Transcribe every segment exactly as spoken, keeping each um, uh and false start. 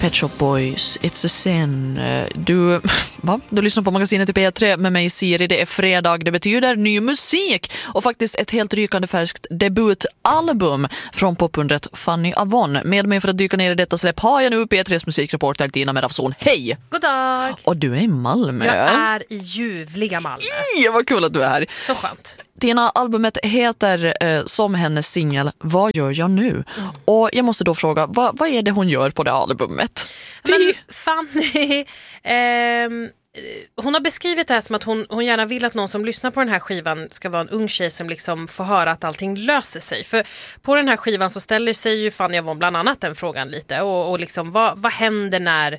Pet Shop Boys, It's a Sin. Du, va? Du lyssnar på magasinet i P tre med mig Siri. Det är fredag, det betyder ny musik och faktiskt ett helt rykande färskt debutalbum från popundret Fanny Avon. Med mig för att dyka ner i detta släpp har jag nu P tres musikreporter Tina Meravson. Hej! God dag! Och du är i Malmö. Jag är i ljuvliga Malmö. I, vad kul att du är här. Så skönt. Tina, albumet heter eh, som hennes singel Vad gör jag nu? Mm. Och jag måste då fråga, vad, vad är det hon gör på det albumet? Men Fanny, ehm, hon har beskrivit det här som att hon, hon gärna vill att någon som lyssnar på den här skivan ska vara en ung tjej som liksom får höra att allting löser sig. För på den här skivan så ställer sig ju Fanny Avon bland annat den frågan lite. Och, och liksom, vad, vad händer när...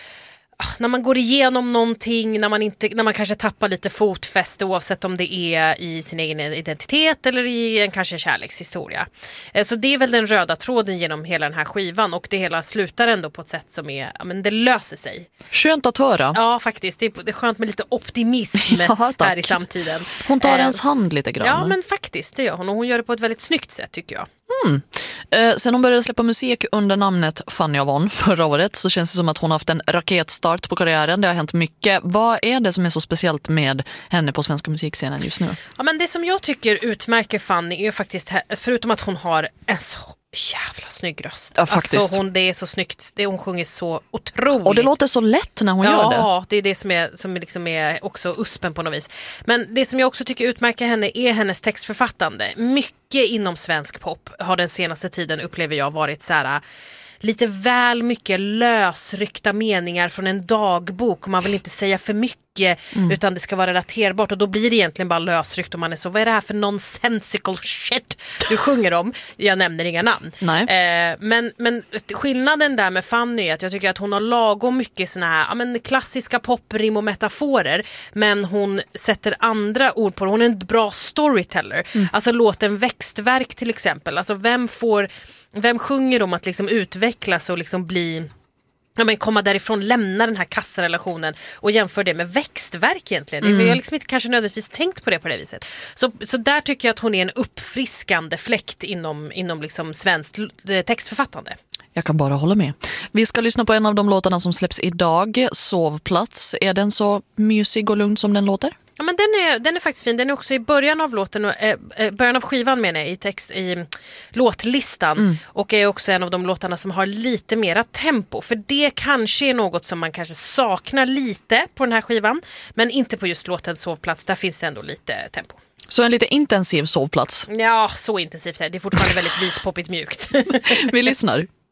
när man går igenom någonting, när man, inte, när man kanske tappar lite fotfäste oavsett om det är i sin egen identitet eller i en kanske kärlekshistoria. Så det är väl den röda tråden genom hela den här skivan och det hela slutar ändå på ett sätt som är, ja men det löser sig. Skönt att höra. Ja faktiskt, det är, det är skönt med lite optimism ja, här i samtiden. Hon tar eh, ens hand lite grann. Ja men faktiskt, det gör hon och hon gör det på ett väldigt snyggt sätt tycker jag. Mm. Eh, sen hon började släppa musik under namnet Fanny Avon förra året så känns det som att hon har haft en raketstart på karriären. Det har hänt mycket. Vad är det som är så speciellt med henne på svenska musikscenen just nu? Ja, men det som jag tycker utmärker Fanny är faktiskt, förutom att hon har en så jävla snygg röst. Ja, faktiskt. Alltså hon, det är så snyggt. Det, hon sjunger så otroligt. Och det låter så lätt när hon ja, gör det. Ja, det är det som är, som liksom är också uspen på något vis. Men det som jag också tycker utmärker henne är hennes textförfattande. Mycket inom svensk pop har den senaste tiden upplever jag varit så här... lite väl mycket lösryckta meningar från en dagbok och man vill inte säga för mycket mm. utan det ska vara relaterbart och då blir det egentligen bara lösryckt och man är så, vad är det här för nonsensical shit du sjunger om? Jag nämner inga namn. Nej. Eh, men, men skillnaden där med Fanny är att jag tycker att hon har lagom mycket såna här ja, men klassiska poprim och metaforer men hon sätter andra ord på det. Hon är en bra storyteller. Mm. Alltså låten Växtverk till exempel. Alltså vem får Vem sjunger om att liksom utvecklas och liksom bli, ja, men komma därifrån, lämna den här kassarelationen och jämföra det med växtverk egentligen. Mm. Jag har liksom inte kanske nödvändigtvis tänkt på det på det viset. Så, så där tycker jag att hon är en uppfriskande fläkt inom, inom liksom svenskt textförfattande. Jag kan bara hålla med. Vi ska lyssna på en av de låtarna som släpps idag, Sovplats. Är den så mysig och lugn som den låter? Ja, men den är, den är faktiskt fin. Den är också i början av låten och, eh, början av skivan menar jag, i text i låtlistan mm. och är också en av de låtarna som har lite mera tempo. För det kanske är något som man kanske saknar lite på den här skivan men inte på just låten Sovplats. Där finns det ändå lite tempo. Så en lite intensiv sovplats? Ja, så intensivt är det. Det är fortfarande väldigt vispoppigt mjukt. Vi lyssnar.